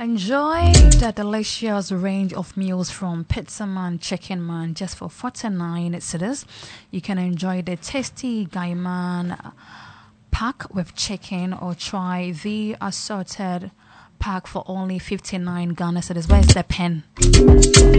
Enjoy the delicious range of meals from Pizza Man, Chicken Man, just for 49 cedis. You can enjoy the tasty Gaiman pack with chicken or try the assorted pack for only 59 Ghana cedis. Where's the pen?